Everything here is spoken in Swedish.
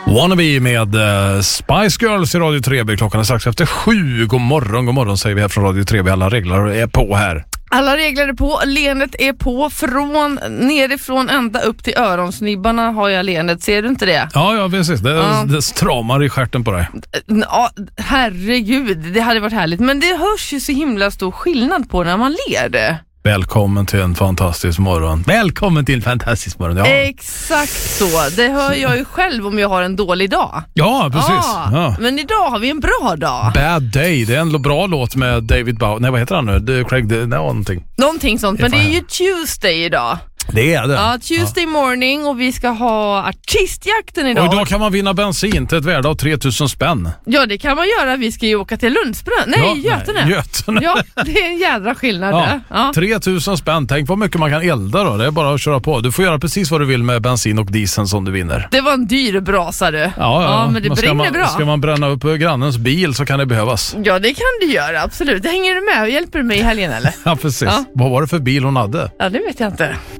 Wannabe med Spice Girls i Radio 3B. Klockan är strax efter 7. God morgon säger vi här från Radio 3B. Alla regler är på här. Alla regler är på, leendet är på, från nerifrån ända upp till öronsnibbarna har jag leendet, ser du inte det? Ja, precis. Det stramar i stjärten på dig. Ja, herregud, det hade varit härligt. Men det hörs ju så himla stor skillnad på när man ler det. Välkommen till en fantastisk morgon. Välkommen till en fantastisk morgon. Ja. Exakt så. Det hör jag ju själv om jag har en dålig dag. Ja, precis. Ja. Men idag har vi en bra dag. Bad Day, det är en bra låt med David Bowie. Nej, vad heter han nu? Någonting sånt, men det är ju Tuesday idag. Det är det. Ja, Tuesday morning och vi ska ha artistjakten idag. Och idag kan man vinna bensin till ett värde av 3000 spänn. Ja, det kan man göra. Vi ska ju åka till Lundsbrunn. Götene. Ja, det är en jädra skillnad. Ja. 3000 spänn. Tänk vad mycket man kan elda då. Det är bara att köra på. Du får göra precis vad du vill med bensin och diesel som du vinner. Det var en dyr brasa du. Ja, men det brinner bra. Ska man bränna upp grannens bil så kan det behövas. Ja, det kan du göra. Absolut. Hänger du med och hjälper mig i helgen eller? Ja, precis. Ja. Vad var det för bil hon hade? Ja, det vet jag inte.